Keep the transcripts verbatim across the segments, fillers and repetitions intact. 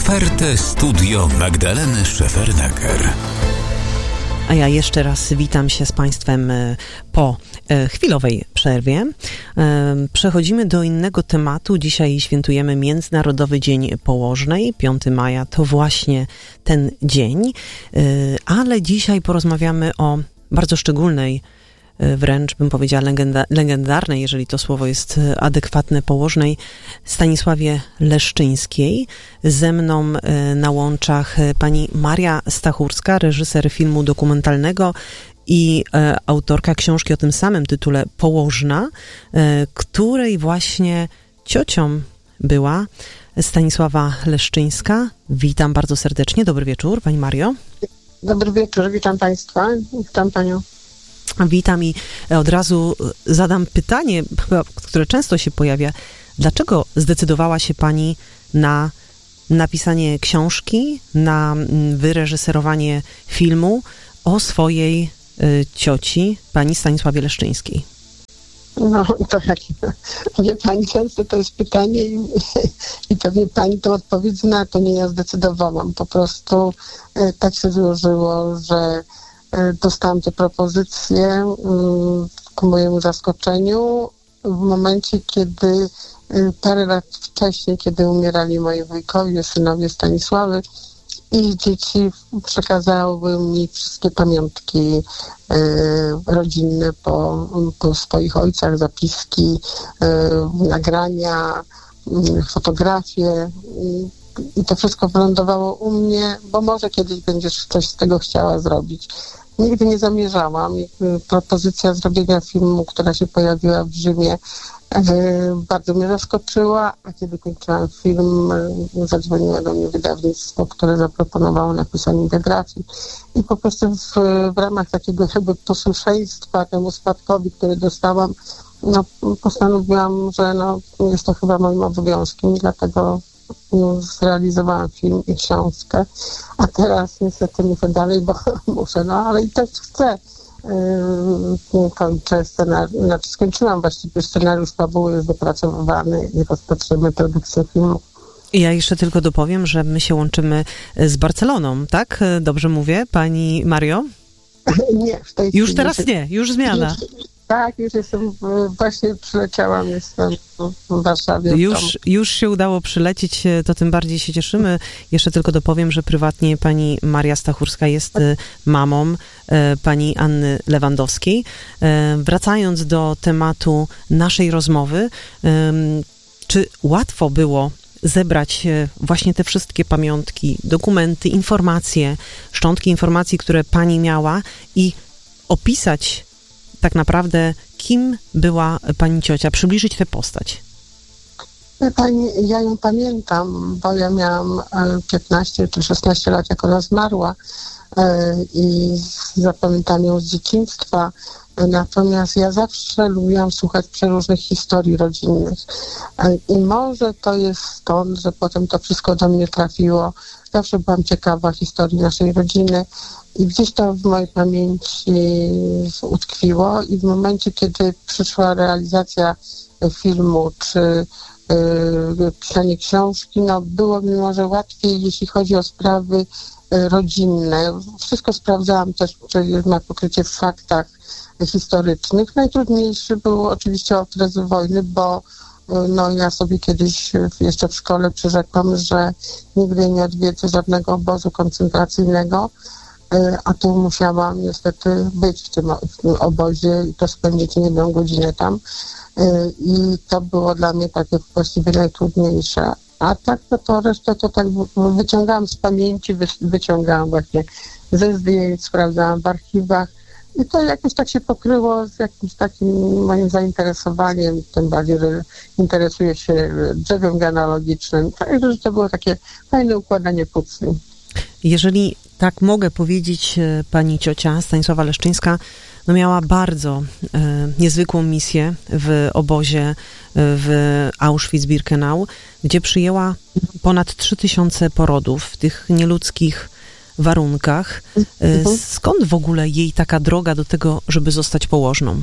Otwarte studio Magdaleny Szefernaker. A ja jeszcze raz witam się z Państwem po chwilowej przerwie. Przechodzimy do innego tematu. Dzisiaj świętujemy Międzynarodowy Dzień Położnej. piątego maja to właśnie ten dzień. Ale dzisiaj porozmawiamy o bardzo szczególnej, wręcz bym powiedziała legenda, legendarnej, jeżeli to słowo jest adekwatne, położnej, Stanisławie Leszczyńskiej. Ze mną na łączach pani Maria Stachurska, reżyser filmu dokumentalnego i e, autorka książki o tym samym tytule Położna, e, której właśnie ciocią była Stanisława Leszczyńska. Witam bardzo serdecznie. Dobry wieczór, pani Mario. Dobry wieczór, witam państwa, witam panią. Witam i od razu zadam pytanie, które często się pojawia. Dlaczego zdecydowała się pani na napisanie książki, na wyreżyserowanie filmu o swojej y, cioci, pani Stanisławie Leszczyńskiej? No, to jak wie pani, często to jest pytanie i, i to wie pani, to odpowiedź na to nie ja zdecydowałam. Po prostu y, tak się złożyło, że dostałam te propozycje ku mojemu zaskoczeniu w momencie, kiedy parę lat wcześniej, kiedy umierali moi wujkowie, synowie Stanisławy, ich dzieci przekazały mi wszystkie pamiątki rodzinne po, po swoich ojcach, zapiski, nagrania, fotografie. I to wszystko wylądowało u mnie, bo może kiedyś będziesz coś z tego chciała zrobić. Nigdy nie zamierzałam. Propozycja zrobienia filmu, która się pojawiła w Rzymie, bardzo mnie zaskoczyła, a kiedy kończyłam film, zadzwoniło do mnie wydawnictwo, które zaproponowało napisanie biografii. I po prostu w, w ramach takiego jakby posłuszeństwa temu spadkowi, który dostałam, no, postanowiłam, że no, jest to chyba moim obowiązkiem i dlatego zrealizowałam film i książkę, a teraz niestety muszę dalej, bo muszę, no ale i też chcę. Yy, kończę scenariusz, znaczy skończyłam właściwie scenariusz, fabuły jest wypracowywany i rozpoczniemy produkcję filmu. Ja jeszcze tylko dopowiem, że my się łączymy z Barceloną, tak? Dobrze mówię, pani Mario? Nie, w tej Już chwili teraz się... nie, już zmiana. Tak, już jestem, właśnie przyleciałam, jestem w Warszawie. Już, już się udało przylecieć, to tym bardziej się cieszymy. Jeszcze tylko dopowiem, że prywatnie pani Maria Stachurska jest mamą pani Anny Lewandowskiej. Wracając do tematu naszej rozmowy, czy łatwo było zebrać właśnie te wszystkie pamiątki, dokumenty, informacje, szczątki informacji, które pani miała i opisać tak naprawdę, kim była pani ciocia, przybliżyć tę postać? Pani, ja ją pamiętam, bo ja miałam piętnaście czy szesnaście lat, jak ona zmarła i zapamiętam ją z dzieciństwa. Natomiast ja zawsze lubiłam słuchać przeróżnych historii rodzinnych. I może to jest stąd, że potem to wszystko do mnie trafiło. Zawsze byłam ciekawa historii naszej rodziny i gdzieś to w mojej pamięci utkwiło i w momencie, kiedy przyszła realizacja filmu czy yy, pisanie książki, no było mi może łatwiej, jeśli chodzi o sprawy yy, rodzinne. Wszystko sprawdzałam też, czy ma pokrycie w faktach historycznych. Najtrudniejszy był oczywiście okres wojny, bo no ja sobie kiedyś jeszcze w szkole przyrzekłam, że nigdy nie odwiedzę żadnego obozu koncentracyjnego, a tu musiałam niestety być w tym, w tym obozie i to spędzić jedną godzinę tam. I to było dla mnie takie właściwie najtrudniejsze. A tak to, to resztę to tak wyciągałam z pamięci, wy, wyciągałam właśnie ze zdjęć, sprawdzałam w archiwach. I to jakoś tak się pokryło z jakimś takim moim zainteresowaniem, tym bardziej, że interesuję się drzewem genealogicznym. Także to było takie fajne układanie puzzli. Jeżeli tak mogę powiedzieć, pani ciocia Stanisława Leszczyńska no miała bardzo e, niezwykłą misję w obozie w Auschwitz-Birkenau, gdzie przyjęła ponad trzy tysiące porodów w tych nieludzkich warunkach. E, skąd w ogóle jej taka droga do tego, żeby zostać położną?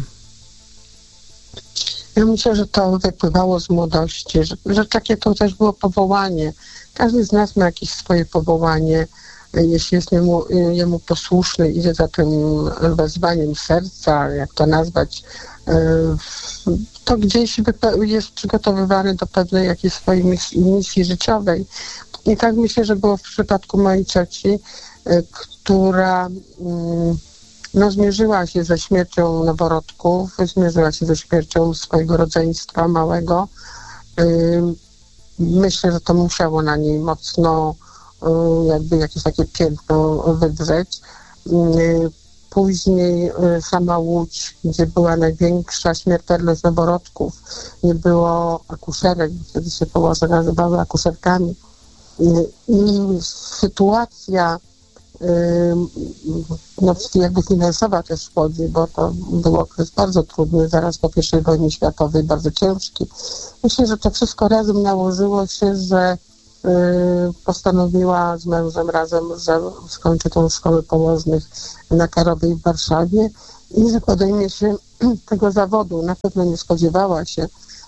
Ja myślę, że to wypływało z młodości, że, że takie to też było powołanie. każdy z nas ma jakieś swoje powołanie. Jeśli jest jemu, jemu posłuszny, idzie za tym wezwaniem serca, jak to nazwać, to gdzieś jest przygotowywany do pewnej jakiejś swojej misji, misji życiowej. I tak myślę, że było w przypadku mojej cioci, która no, zmierzyła się ze śmiercią noworodków, zmierzyła się ze śmiercią swojego rodzeństwa małego. Myślę, że to musiało na niej mocno jakby jakieś takie piętno wydrzeć. Później sama Łódź, gdzie była największa śmiertelność noworodków, nie było akuszerek, wtedy się położe nazywały akuszerkami. I sytuacja no, jakby finansowa też w Łodzi, bo to był okres bardzo trudny, zaraz po pierwszej wojnie światowej, bardzo ciężki. Myślę, że to wszystko razem nałożyło się, że postanowiła z mężem razem, że skończy tą szkołę położnych na Karowej w Warszawie i że podejmie się tego zawodu. Na pewno nie spodziewała się,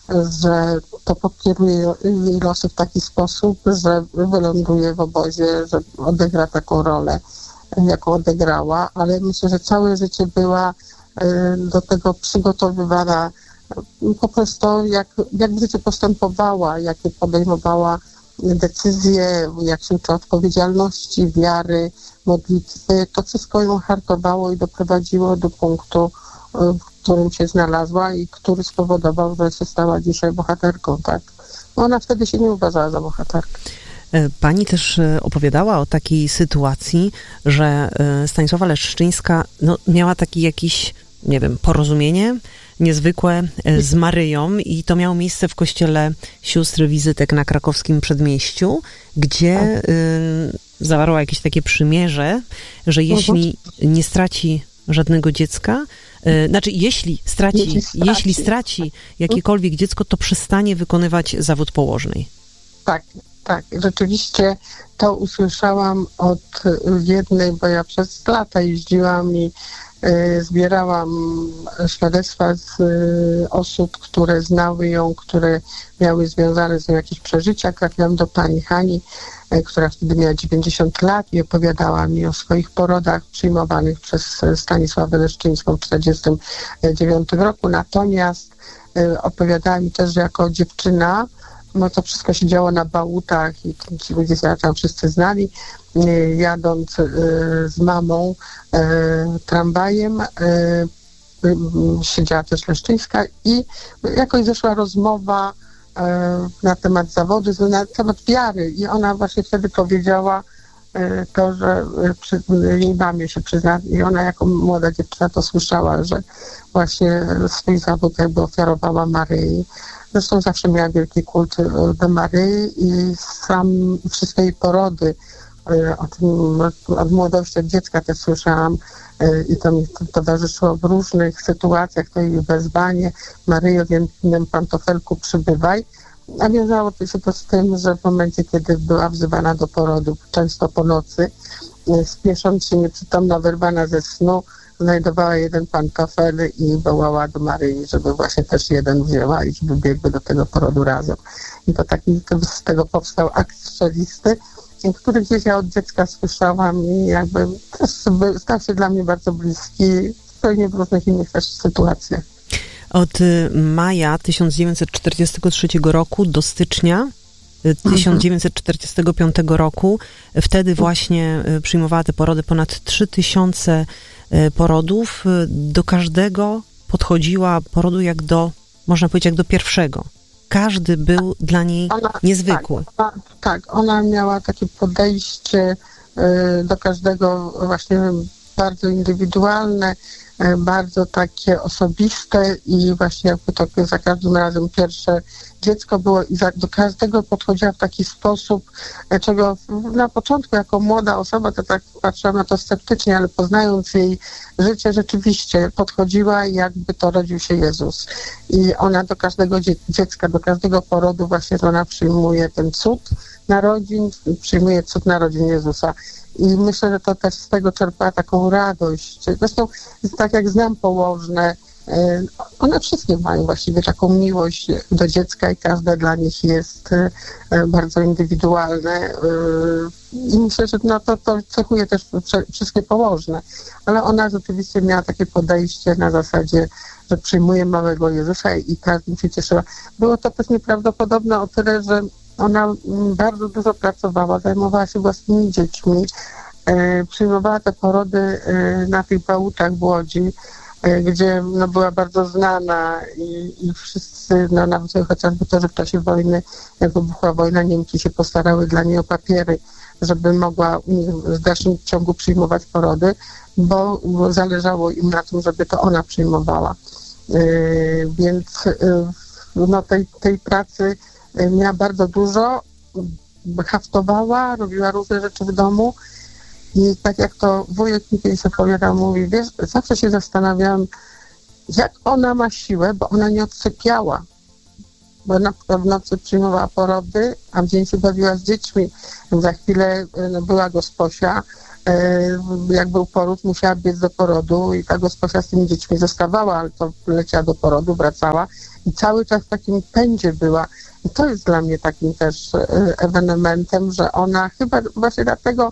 że to pokieruje jej losy w taki sposób, że wyląduje w obozie, że odegra taką rolę, jaką odegrała, ale myślę, że całe życie była do tego przygotowywana po prostu, jak, jak w życiu postępowała, jakie podejmowała decyzje, jak się uczy odpowiedzialności, wiary, modlitwy. To wszystko ją hartowało i doprowadziło do punktu, w którym się znalazła i który spowodował, że się stała dzisiaj bohaterką, tak? Ona wtedy się nie uważała za bohaterkę. Pani też opowiadała o takiej sytuacji, że Stanisława Leszczyńska no, miała taki jakiś, nie wiem, porozumienie niezwykłe z Maryją i to miało miejsce w kościele sióstr Wizytek na krakowskim Przedmieściu, gdzie y, zawarła jakieś takie przymierze, że jeśli nie straci żadnego dziecka, y, znaczy jeśli straci, jeśli straci, jeśli straci jakiekolwiek dziecko, to przestanie wykonywać zawód położnej. Tak, tak. Rzeczywiście to usłyszałam od jednej, bo ja przez lata jeździłam i zbierałam świadectwa z osób, które znały ją, które miały związane z nią jakieś przeżycia. Trafiłam do pani Hani, która wtedy miała dziewięćdziesiąt lat i opowiadała mi o swoich porodach przyjmowanych przez Stanisławę Leszczyńską w tysiąc dziewięćset czterdziestym dziewiątym roku. Natomiast opowiadała mi też, że jako dziewczyna, no to wszystko się działo na Bałutach i ci ludzie się tam wszyscy znali. Jadąc y, z mamą y, tramwajem, y, y, siedziała też Leszczyńska i jakoś zeszła rozmowa y, na temat zawodu, na temat wiary i ona właśnie wtedy powiedziała y, to, że y, przy, jej mamie się przyzna i ona jako młoda dziewczyna to słyszała, że właśnie swój zawód jakby ofiarowała Maryi. Zresztą zawsze miała wielki kult do Maryi i sam wszystkie jej porody, o tym od młodości, od dziecka też słyszałam i to mi towarzyszyło w różnych sytuacjach, to jej wezwanie, Maryjo, w jednym pantofelku przybywaj, a wiązało to się to z tym, że w momencie, kiedy była wzywana do porodu, często po nocy, spiesząc się nieprzytomna, wyrwana ze snu, znajdowała jeden pantofel i wołała do Maryi, żeby właśnie też jeden wzięła i żeby biegły do tego porodu razem. I to taki, to z tego powstał akt strzelisty, który gdzieś ja od dziecka słyszałam i jakby też stał się dla mnie bardzo bliski, zupełnie w różnych innych też sytuacjach. Od maja tysiąc dziewięćset czterdziestego trzeciego roku do stycznia tysiąc dziewięćset czterdziestego piątego roku, wtedy właśnie przyjmowała te porody, ponad trzy tysiące porodów. Do każdego podchodziła porodu jak do, można powiedzieć, jak do pierwszego. Każdy był dla niej ona, niezwykły. Tak ona, tak, ona miała takie podejście y, do każdego właśnie bardzo indywidualne, y, bardzo takie osobiste i właśnie jakby to za każdym razem pierwsze dziecko było i za, do każdego podchodziła w taki sposób, czego na początku jako młoda osoba to tak patrzyłam na to sceptycznie, ale poznając jej życie rzeczywiście podchodziła jakby to rodził się Jezus. I ona do każdego dzie- dziecka, do każdego porodu właśnie ona przyjmuje ten cud narodzin, przyjmuje cud narodzin Jezusa. I myślę, że to też z tego czerpała taką radość. Zresztą tak jak znam położne, One wszystkie mają właściwie taką miłość do dziecka i każde dla nich jest bardzo indywidualne. I myślę, że no to, to cechuje też wszystkie położne. Ale ona rzeczywiście miała takie podejście na zasadzie, że przyjmuje małego Jezusa i każdym się cieszyła. Było to też nieprawdopodobne o tyle, że ona bardzo dużo pracowała, zajmowała się własnymi dziećmi, przyjmowała te porody na tych Bałutach w Łodzi, gdzie no, była bardzo znana i, i wszyscy, no nawet chociażby to, że w czasie wojny, jak wybuchła wojna, Niemki się postarały dla niej o papiery, żeby mogła w dalszym ciągu przyjmować porody, bo, bo zależało im na tym, żeby to ona przyjmowała. Yy, więc yy, no, tej, tej pracy miała bardzo dużo, haftowała, robiła różne rzeczy w domu. I tak jak to wujek mi kiedyś opowiadał, mówi, wiesz, zawsze się zastanawiałam, jak ona ma siłę, bo ona nie odsypiała. Bo na w nocy przyjmowała porody, a w dzień się bawiła z dziećmi. Za chwilę no, była gosposia, jak był poród, musiała biec do porodu i ta gosposia z tymi dziećmi zostawała, ale to leciała do porodu, wracała i cały czas w takim pędzie była. I to jest dla mnie takim też ewenementem, że ona chyba właśnie dlatego,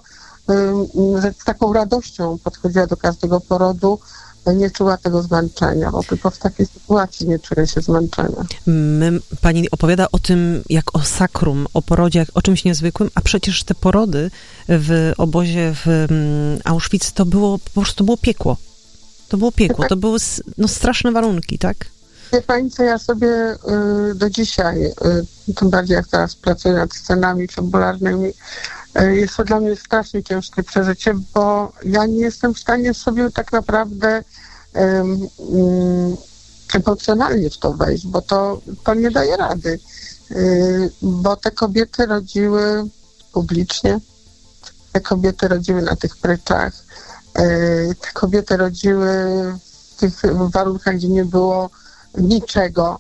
że z taką radością podchodziła do każdego porodu, nie czuła tego zmęczenia, bo tylko w takiej sytuacji nie czuje się zmęczenia. My, pani opowiada o tym jak o sakrum, o porodzie, jak o czymś niezwykłym, a przecież te porody w obozie w Auschwitz to było po prostu to było piekło. To było piekło, to były no, straszne warunki, tak? Wie pani co, ja sobie y, do dzisiaj, y, tym bardziej jak teraz pracuję nad scenami fabularnymi, jest to dla mnie strasznie ciężkie przeżycie, bo ja nie jestem w stanie sobie tak naprawdę um, um, emocjonalnie w to wejść, bo to, to nie daje rady. Yy, bo te kobiety rodziły publicznie, te kobiety rodziły na tych pryczach, yy, te kobiety rodziły w tych warunkach, gdzie nie było niczego.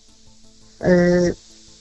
Yy,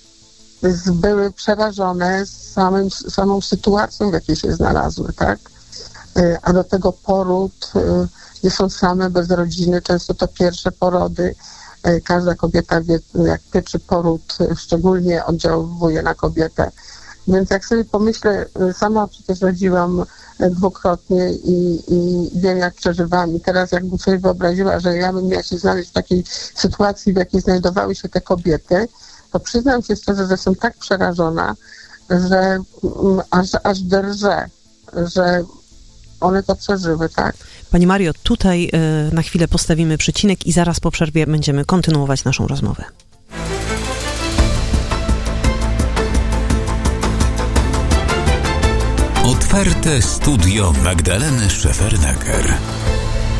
były przerażone samym, samą sytuacją, w jakiej się znalazły, tak? A do tego poród, gdzie są same, bez rodziny, często to pierwsze porody. Każda kobieta wie, jak pierwszy poród szczególnie oddziałuje na kobietę. Więc jak sobie pomyślę, sama przecież rodziłam dwukrotnie i, i wiem, jak przeżywam. I teraz jakbym sobie wyobraziła, że ja bym miała się znaleźć w takiej sytuacji, w jakiej znajdowały się te kobiety, to przyznam się szczerze, że jestem tak przerażona, że aż, aż drżę, że one to przeżyły, tak? Pani Mario, tutaj y, na chwilę postawimy przecinek i zaraz po przerwie będziemy kontynuować naszą rozmowę. Otwarte studio Magdaleny Szefernaker.